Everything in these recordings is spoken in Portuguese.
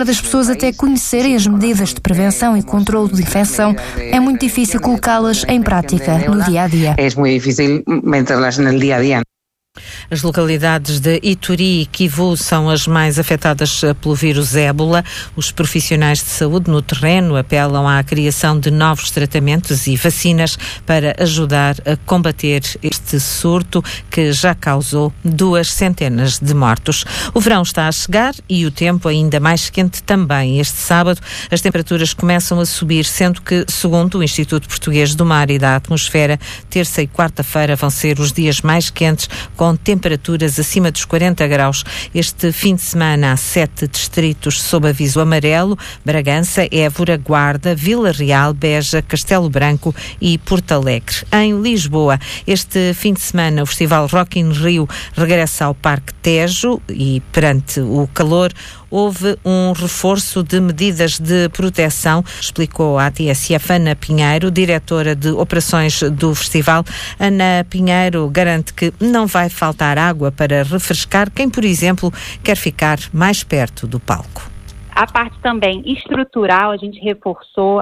das pessoas até conhecerem as medidas de prevenção e controle de infecção, é muito difícil colocá-las em prática no dia a dia. É muito difícil meterlas no dia a dia. As localidades de Ituri e Kivu são as mais afetadas pelo vírus ébola. Os profissionais de saúde no terreno apelam à criação de novos tratamentos e vacinas para ajudar a combater este surto que já causou 200 de mortos. O verão está a chegar e o tempo ainda mais quente também. Este sábado as temperaturas começam a subir, sendo que, segundo o Instituto Português do Mar e da Atmosfera, terça e quarta-feira vão ser os dias mais quentes, com temperaturas acima dos 40 graus. Este fim de semana há 7 distritos sob aviso amarelo: Bragança, Évora, Guarda, Vila Real, Beja, Castelo Branco e Porto Alegre. Em Lisboa, este fim de semana o Festival Rock in Rio regressa ao Parque Tejo e, perante o calor, houve um reforço de medidas de proteção, explicou à TSF Ana Pinheiro, diretora de operações do festival. Ana Pinheiro garante que não vai faltar água para refrescar quem, por exemplo, quer ficar mais perto do palco. A parte também estrutural, a gente reforçou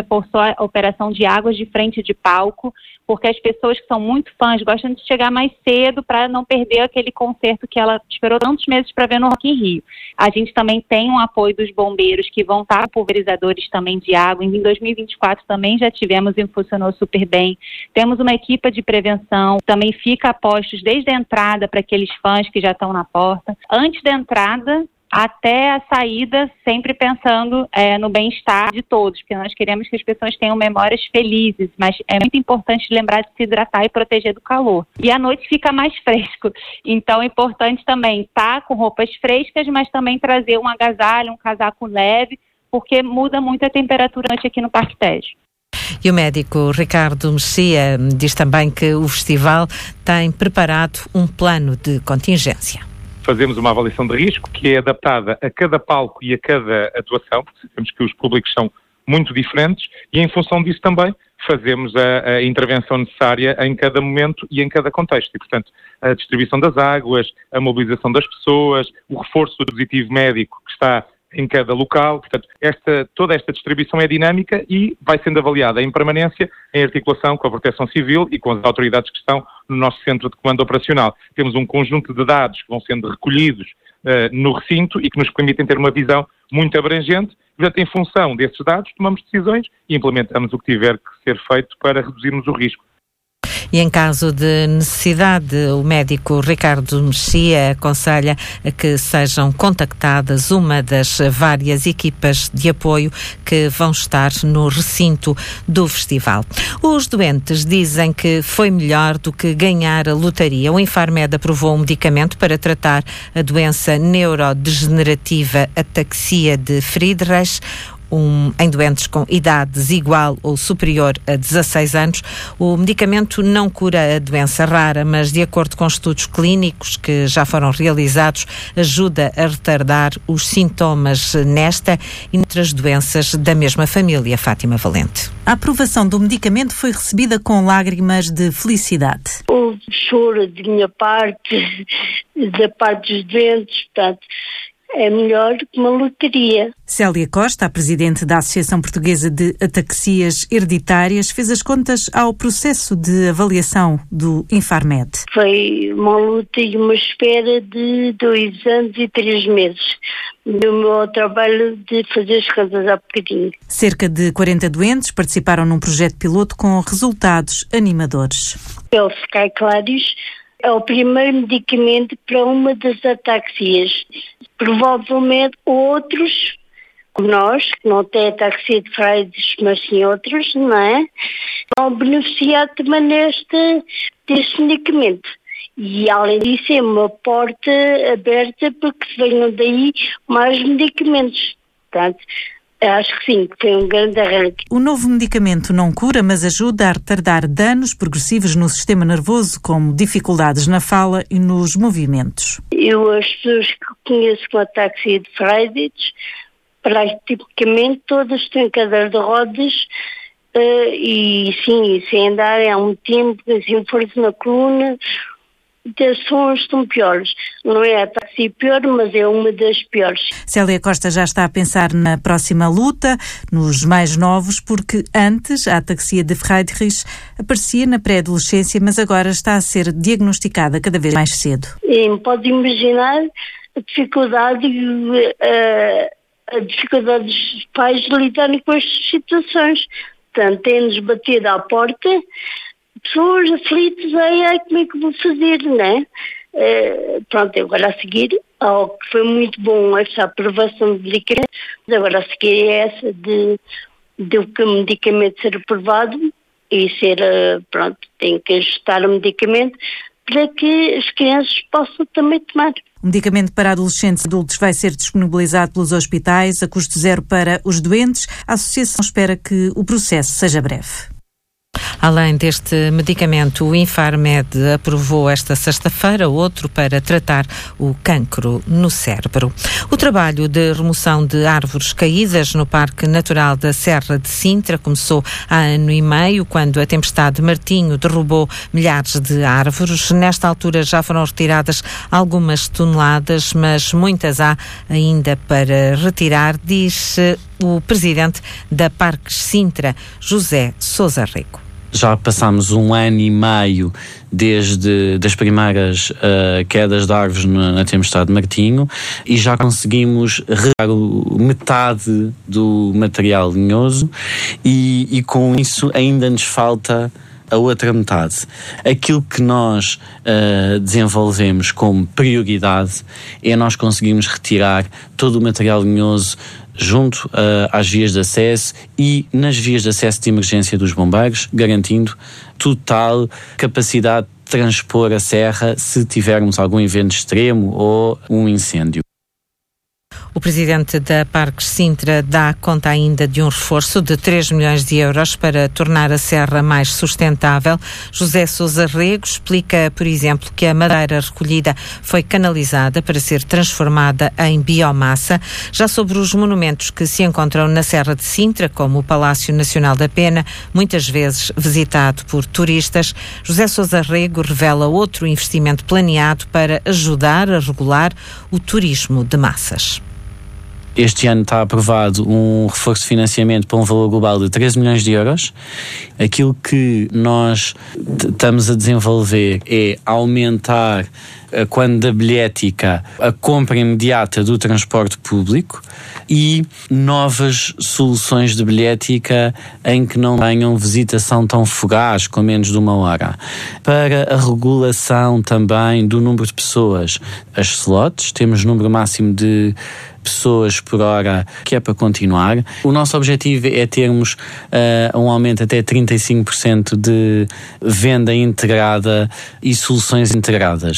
a operação de águas de frente de palco, porque as pessoas que são muito fãs gostam de chegar mais cedo para não perder aquele concerto que ela esperou tantos meses para ver no Rock in Rio. A gente também tem um apoio dos bombeiros, que vão estar pulverizadores também de água. Em 2024 também já tivemos e funcionou super bem. Temos uma equipe de prevenção, também fica a postos desde a entrada para aqueles fãs que já estão na porta. Antes da entrada até a saída, sempre pensando no bem-estar de todos, porque nós queremos que as pessoas tenham memórias felizes, mas é muito importante lembrar de se hidratar e proteger do calor. E à noite fica mais fresco, então é importante também estar com roupas frescas, mas também trazer um agasalho, um casaco leve, porque muda muito a temperatura aqui no Parque Tejo. E o médico Ricardo Mexia diz também que o festival tem preparado um plano de contingência. Fazemos uma avaliação de risco que é adaptada a cada palco e a cada atuação, porque sabemos que os públicos são muito diferentes e em função disso também fazemos a intervenção necessária em cada momento e em cada contexto. E, portanto, a distribuição das águas, a mobilização das pessoas, o reforço do dispositivo médico que está em cada local. Portanto, toda esta distribuição é dinâmica e vai sendo avaliada em permanência, em articulação com a Proteção Civil e com as autoridades que estão no nosso centro de comando operacional. Temos um conjunto de dados que vão sendo recolhidos no recinto e que nos permitem ter uma visão muito abrangente. Portanto, em função desses dados, tomamos decisões e implementamos o que tiver que ser feito para reduzirmos o risco. E em caso de necessidade, o médico Ricardo Mexia aconselha a que sejam contactadas uma das várias equipas de apoio que vão estar no recinto do festival. Os doentes dizem que foi melhor do que ganhar a lotaria. O Infarmed aprovou um medicamento para tratar a doença neurodegenerativa ataxia de Friedreich, em doentes com idade desigual ou superior a 16 anos. O medicamento não cura a doença rara, mas, de acordo com estudos clínicos que já foram realizados, ajuda a retardar os sintomas nesta e noutras doenças da mesma família. Fátima Valente. A aprovação do medicamento foi recebida com lágrimas de felicidade. Houve choro de minha parte, da parte dos doentes, portanto, é melhor que uma loteria. Célia Costa, a presidente da Associação Portuguesa de Ataxias Hereditárias, fez as contas ao processo de avaliação do Infarmed. Foi uma luta e uma espera de 2 anos e 3 meses. No meu trabalho de fazer as contas há bocadinho. Cerca de 40 doentes participaram num projeto piloto com resultados animadores. Pelo Sky Claris, é o primeiro medicamento para uma das ataxias. Provavelmente outros, como nós, que não têm ataxia de Friedreich, mas sim outros, não é? Vão beneficiar também deste medicamento. E, além disso, é uma porta aberta para que se venham daí mais medicamentos. Portanto, acho que sim, que foi um grande arranque. O novo medicamento não cura, mas ajuda a retardar danos progressivos no sistema nervoso, como dificuldades na fala e nos movimentos. As pessoas que conheço com ataxia de Friedreich, praticamente todas têm cadeira de rodas e sim, sem andar há um tempo, assim, força na coluna, são as tão piores. Não é a taxi pior, mas é uma das piores. Célia Costa já está a pensar na próxima luta, nos mais novos, porque antes a ataxia de Friedrich aparecia na pré-adolescência, mas agora está a ser diagnosticada cada vez mais cedo. Pode imaginar a dificuldade dos pais de lidarem com estas situações. Portanto, têm-nos batido à porta, pessoas aflitas, como é que vou fazer, não é? Pronto, agora a seguir, algo que foi muito bom, essa aprovação de medicamentos, agora a seguir é essa de o medicamento ser aprovado e ser, tem que ajustar o medicamento para que as crianças possam também tomar. O medicamento para adolescentes e adultos vai ser disponibilizado pelos hospitais a custo zero para os doentes. A associação espera que o processo seja breve. Além deste medicamento, o Infarmed aprovou esta sexta-feira outro para tratar o cancro no cérebro. O trabalho de remoção de árvores caídas no Parque Natural da Serra de Sintra começou há ano e meio, quando a tempestade Martinho derrubou milhares de árvores. Nesta altura já foram retiradas algumas toneladas, mas muitas há ainda para retirar, diz o presidente da Parques Sintra, José Sousa Rego. Já passámos 1 ano e meio desde das primeiras quedas de árvores na tempestade de Martinho e já conseguimos retirar metade do material linhoso e com isso ainda nos falta a outra metade. Aquilo que nós desenvolvemos como prioridade é nós conseguirmos retirar todo o material linhoso junto às vias de acesso e nas vias de acesso de emergência dos bombeiros, garantindo total capacidade de transpor a serra se tivermos algum evento extremo ou um incêndio. O presidente da Parques Sintra dá conta ainda de um reforço de 3 milhões de euros para tornar a serra mais sustentável. José Sousa Rego explica, por exemplo, que a madeira recolhida foi canalizada para ser transformada em biomassa. Já sobre os monumentos que se encontram na Serra de Sintra, como o Palácio Nacional da Pena, muitas vezes visitado por turistas, José Sousa Rego revela outro investimento planeado para ajudar a regular o turismo de massas. Este ano está aprovado um reforço de financiamento para um valor global de 13 milhões de euros. Aquilo que nós estamos a desenvolver é aumentar, quando da bilhética, a compra imediata do transporte público e novas soluções de bilhética em que não tenham visitação tão fugaz, com menos de 1 hora. Para a regulação também do número de pessoas, as slots, temos número máximo de pessoas por hora, que é para continuar. O nosso objetivo é termos um aumento até 35% de venda integrada e soluções integradas.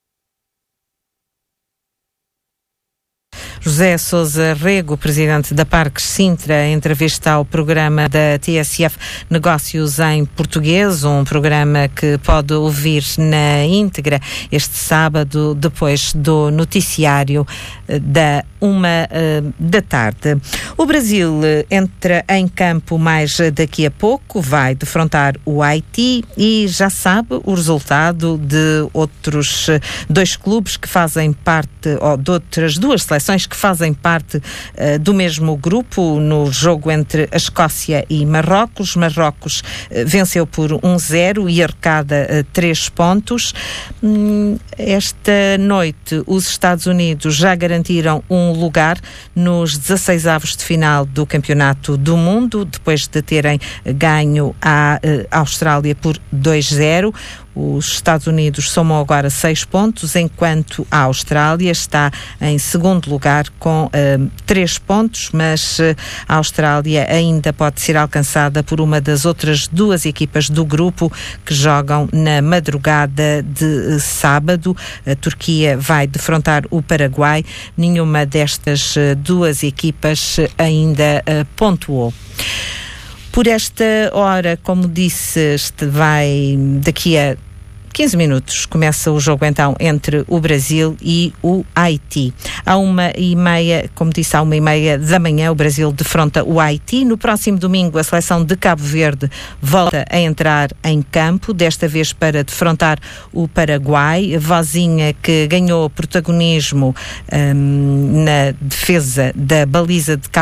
José Sousa Rego, presidente da Parques Sintra, em entrevista ao programa da TSF Negócios em Português, um programa que pode ouvir na íntegra este sábado, depois do noticiário da 1 da tarde. O Brasil entra em campo mais daqui a pouco, vai defrontar o Haiti e já sabe o resultado de outros 2 clubes que fazem parte, ou de outras 2 seleções que fazem parte do mesmo grupo no jogo entre a Escócia e Marrocos. Marrocos venceu por 1-0 e arrecada 3 pontos. Esta noite os Estados Unidos já garantiram um lugar nos 16avos de final do Campeonato do Mundo, depois de terem ganho a Austrália por 2-0. Os Estados Unidos somam agora 6 pontos, enquanto a Austrália está em segundo lugar com 3 pontos, mas a Austrália ainda pode ser alcançada por uma das outras 2 equipas do grupo que jogam na madrugada de sábado. A Turquia vai defrontar o Paraguai. Nenhuma destas 2 equipas ainda pontuou. Por esta hora, como disse, vai daqui a 15 minutos começa o jogo então entre o Brasil e o Haiti. À 1h30, como disse, à 1h30 da manhã, o Brasil defronta o Haiti. No próximo domingo, a seleção de Cabo Verde volta a entrar em campo, desta vez para defrontar o Paraguai. Vozinha, que ganhou protagonismo na defesa da baliza de Cabo